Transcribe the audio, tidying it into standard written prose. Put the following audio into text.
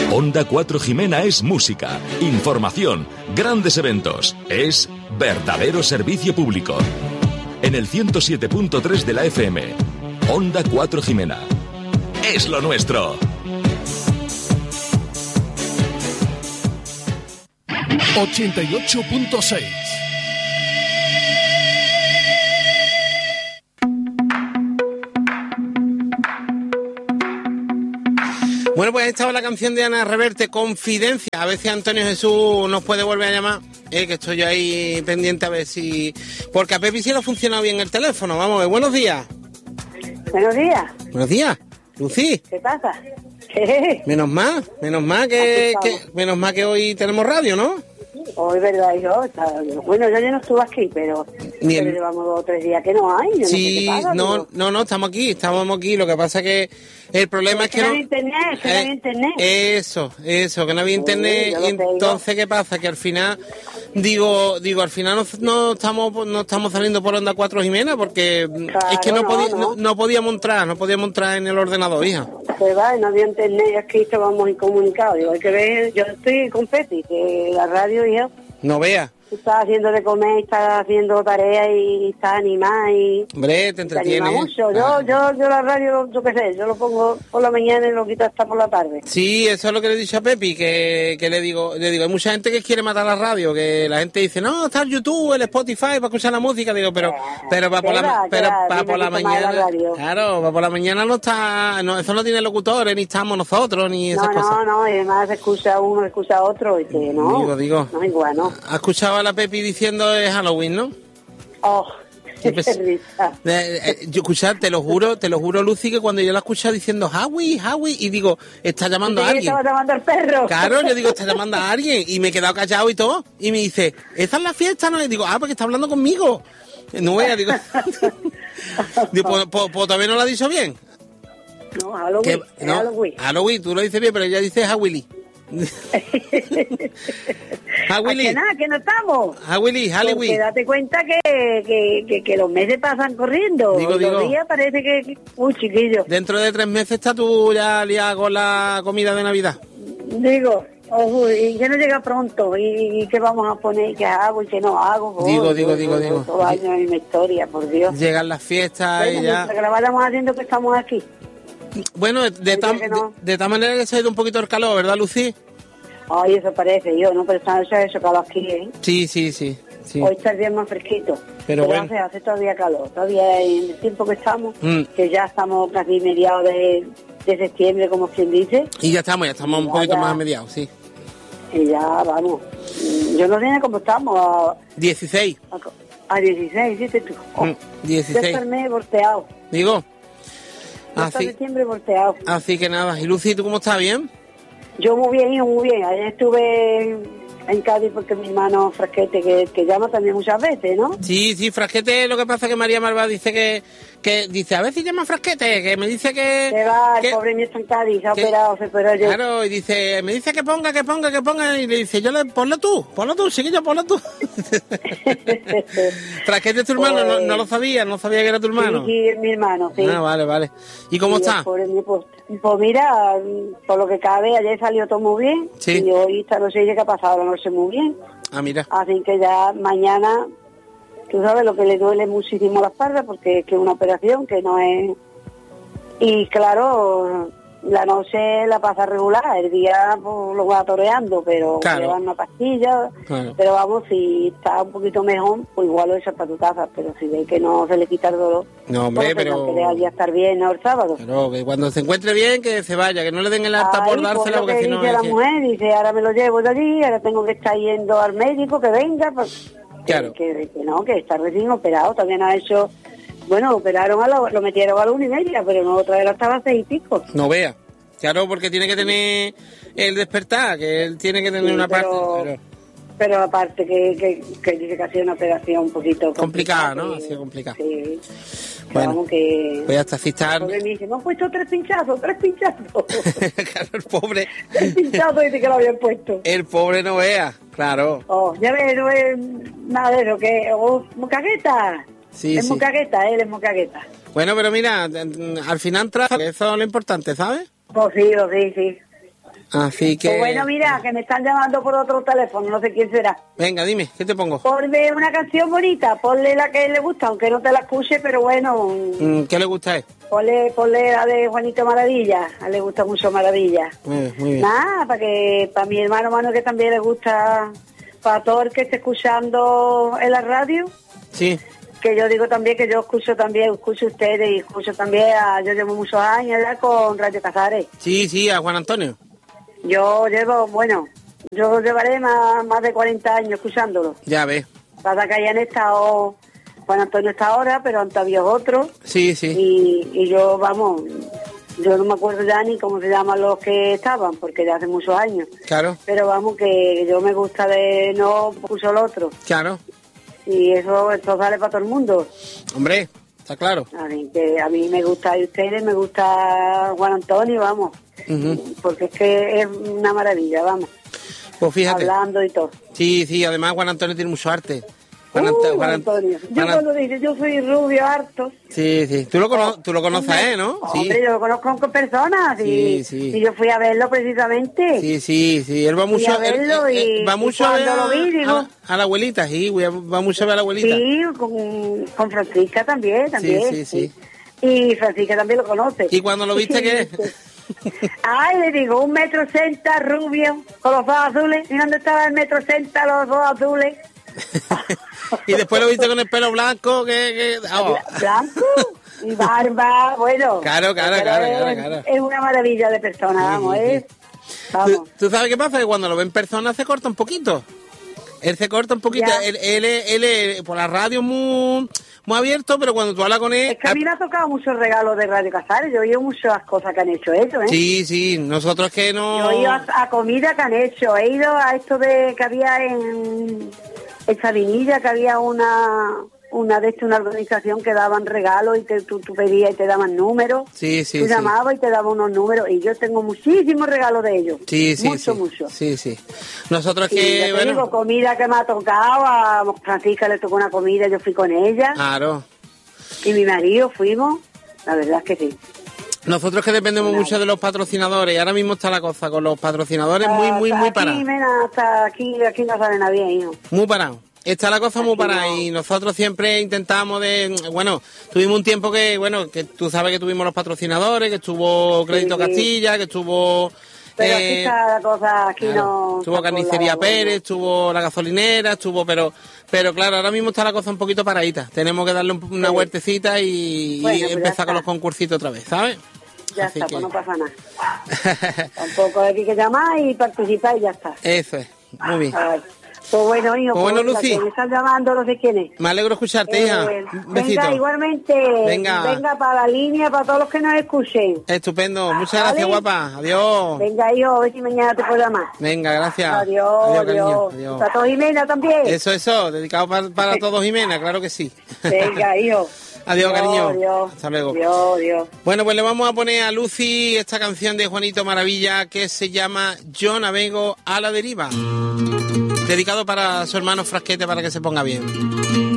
Onda 4 Jimena es música, información, grandes eventos. Es verdadero servicio público. En el 107.3 de la FM. Onda 4 Jimena. Es lo nuestro. 88.6. Bueno, pues esta es la canción de Ana Reverte, Confidencia. A ver si Antonio Jesús nos puede volver a llamar, que estoy yo ahí pendiente a ver si... Porque a Pepi sí le ha funcionado bien el teléfono. Vamos a ver, buenos días. Buenos días. Buenos días, Lucy. ¿Qué pasa? ¿Qué? Menos mal que hoy tenemos radio, ¿no? Hoy, verdad, bueno, yo ya no estuve aquí, pero llevamos 2 o 3 días que no hay. Yo sí, no sé qué pasa, no, estamos aquí. Lo que pasa es que el problema es que no había internet, que no había internet. Eso, que no había internet. Y entonces, ¿qué pasa? Que al final, digo, al final no estamos saliendo por Onda 4 Jimena, porque claro, es que no podíamos entrar en el ordenador, hija. Pues va, no había internet, es que estábamos incomunicados. Digo, hay que ver, yo estoy con Pepi, que la radio, hija. No vea. Está haciendo de comer, está haciendo tareas y está animada y... Hombre, te entretiene. Mucho. Yo la radio, yo qué sé, yo lo pongo por la mañana y lo quito hasta por la tarde. Sí, eso es lo que le he dicho a Pepi, que le digo, hay mucha gente que quiere matar la radio, que la gente dice, no, está el YouTube, el Spotify para escuchar la música, digo, pero para por la mañana, claro, para por la mañana no está, no, eso no tiene locutores, ni estamos nosotros, ni esas cosas. No, y además escucha uno, escucha otro, y que no. Digo. No, igual, no. ¿Has escuchado a la Pepi diciendo es Halloween, no? Oh, qué risa. Yo escuchar, te lo juro, Lucy, que cuando yo la escuché diciendo Howie, y digo, está llamando a alguien. Estaba llamando al perro. Claro, yo digo, está llamando a alguien, y me he quedado callado y todo, y me dice, ¿esa es la fiesta? No, y digo, porque está hablando conmigo. No voy a, digo, pues todavía no lo ha dicho bien. No, Halloween. Halloween, tú lo dices bien, pero ella dice Halloween. Que no estamos. Halloween. Porque date cuenta que los meses pasan corriendo. Digo. Los días parece que... Uy, chiquillo. Dentro de 3 meses está tú ya liada con la comida de Navidad. Digo, y que no llega pronto. Y qué vamos a poner, qué hago y qué no hago. Digo. Todo año hay una historia, por Dios. Llegan las fiestas y ya... Que la vayamos haciendo que estamos aquí. Bueno, de tal manera que se ha ido un poquito el calor, ¿verdad, Lucy? Ay, eso parece yo, ¿no? Pero eso calor aquí, ¿eh? Sí. Hoy está el día más fresquito. Pero bueno. Hace todavía calor. Todavía en el tiempo que estamos, que ya estamos casi mediados de septiembre, como quien dice. Y ya estamos un poquito más a mediados, sí. Y ya, vamos. Yo no sé cómo estamos. 16. A 16, ¿sí tú? 16. Ya estarme volteado. Digo. Septiembre volteado. Así que nada. ¿Y Lucy, tú cómo estás? ¿Bien? Yo muy bien, hijo, muy bien. Ayer estuve en Cádiz porque mi hermano Frasquete, que llama también muchas veces, ¿no? Sí, Frasquete, lo que pasa es que María Malva dice que dice, a ver si llama Frasquete, que me dice que... Se va, el pobre mío está en Cádiz, se operó yo. Claro, y dice, me dice que ponga, y le dice, ponlo tú, chiquillo, ponlo tú. Frasquete es tu hermano, pues, no lo sabía, no sabía que era tu hermano. Sí, es mi hermano, sí. Ah, vale. ¿Y cómo está? Pobre mío, pues mira, por lo que cabe, ayer salió todo muy bien, sí. Y hoy esta noche que ha pasado la noche muy bien. Ah, mira. Así que ya mañana, tú sabes lo que le duele muchísimo la espalda, porque es que es una operación que no es... Y claro, la noche la pasa regular, el día pues, lo va toreando, pero claro. Le dan una pastilla, claro. Pero vamos, si está un poquito mejor, pues igual lo echa para tu casa, pero si ve que no se le quita el dolor, no, hombre, pues, pero... que le vaya a estar bien, ¿no? El sábado. Claro, que cuando se encuentre bien, que se vaya, que no le den el alta por dársela, porque si no... Dice la mujer, dice, ahora me lo llevo de allí, ahora tengo que estar yendo al médico, que venga, pues... Claro. Que está recién operado, también ha hecho... Bueno, operaron lo metieron a la 1:30, pero no, otra vez hasta las 6 y pico. No vea. Claro, porque tiene que tener el despertar, que él tiene que tener una parte... Pero aparte que dice que ha sido una operación un poquito complicada, ¿no? Ha sido complicada. Sí. Bueno, vamos que... Pues hasta así está... Me dice, me han puesto 3 pinchazos. Claro, el pobre... 3 pinchazos dice que lo habían puesto. El pobre no vea, claro. Ya ves, no es nada de eso, que... mocagueta. Sí, es mocagueta, él es mocagueta. Bueno, pero mira, al final trabaja, eso es lo importante, ¿sabes? Pues sí. Así que... Pues bueno, mira, que me están llamando por otro teléfono, no sé quién será. Venga, dime, ¿qué te pongo? Ponle una canción bonita, ponle la que le gusta, aunque no te la escuche, pero bueno... ¿Qué le gusta a él? Ponle la de Juanito Maravilla, a él le gusta mucho Maravilla. Muy bien. Nada, para mi hermano Manu, que también le gusta, para todo el que esté escuchando en la radio. Sí. Que yo digo también que yo escucho ustedes y escucho también, yo llevo muchos años ya con Radio Casares. Sí, a Juan Antonio. Yo llevaré más de 40 años escuchándolo. Ya ves. Pasa que hayan estado, Juan Antonio está ahora, pero antes había otro. Sí. Y yo, yo no me acuerdo ya ni cómo se llaman los que estaban, porque ya hace muchos años. Claro. Pero vamos, que yo me gusta de no puso el otro. Claro. Y eso sale para todo el mundo. Hombre, está claro. A mí me gusta y ustedes, me gusta Juan Antonio, vamos. Porque es que es una maravilla, vamos. Pues fíjate. Hablando y todo. Sí, además Juan Antonio tiene mucho arte. Juan Antonio. Yo cuando dice, yo soy rubio harto. Sí. Tú lo conoces, ¿no? Hombre, yo lo conozco con personas. Sí. Y yo fui a verlo precisamente. Sí. Él va mucho a verlo va mucho a ver a la abuelita, sí. Va mucho a ver a la abuelita. Sí, con Francisca también. Sí. Y Francisca también lo conoce. ¿Y cuando lo viste qué? Ay, le digo, 1,80 m, rubio, con los ojos azules. ¿Y dónde estaba el 1,80 m, los ojos azules? Y después lo viste con el pelo blanco, ¿Blanco? Y barba, bueno. Claro. Es una maravilla de persona, vamos, Vamos. ¿Tú sabes qué pasa? Que cuando lo ven en persona se corta un poquito. Él se corta un poquito. Él por la radio muy abierto, pero cuando tú hablas con él... Es que a mí me ha tocado muchos regalos de Radio Casares. Yo he oído muchas cosas que han hecho ellos, ¿eh? Sí. Nosotros que no... Yo he ido a comida que han hecho. He ido a esto que había en Sabinilla, que había una organización que daban regalos y tú pedías y te daban números. Sí. Tú llamabas y te daban unos números y yo tengo muchísimos regalos de ellos. Sí. Mucho. Sí. Nosotros que, bueno... Digo, comida que me ha tocado, a Francisca le tocó una comida, yo fui con ella. Claro. Y mi marido fuimos, la verdad es que sí. Nosotros que dependemos mucho de los patrocinadores y ahora mismo está la cosa con los patrocinadores muy parada. Hasta aquí no sale nadie, hijo. Muy parado. Está la cosa muy parada y nosotros siempre intentamos tuvimos un tiempo que tú sabes que tuvimos los patrocinadores, que estuvo Crédito Castilla, que estuvo... Pero aquí está la cosa, aquí claro, no... Estuvo Carnicería Pérez, estuvo la gasolinera, pero claro, ahora mismo está la cosa un poquito paradita. Tenemos que darle una huertecita y empezar con los concursitos otra vez, ¿sabes? Ya así está, pues no pasa nada. Tampoco hay que llamar y participar y ya está. Eso es, muy bien. Pues bueno, hijo, Lucy. Me están llamando, no sé quién es. Me alegro de escucharte, hija. Un besito. Venga, igualmente. Venga, para la línea, para todos los que nos escuchen. Estupendo. Muchas gracias, guapa. Adiós. Venga, hijo, a ver si mañana te puedo llamar. Venga, gracias. Adiós. Adiós. Para todos Jimena también. Eso. Dedicado para todos Jimena, claro que sí. Venga, hijo. Adiós, cariño. Adiós. Hasta luego. Adiós. Bueno, pues le vamos a poner a Lucy esta canción de Juanito Maravilla que se llama Yo navego a la deriva. Dedicado para su hermano Frasquete para que se ponga bien.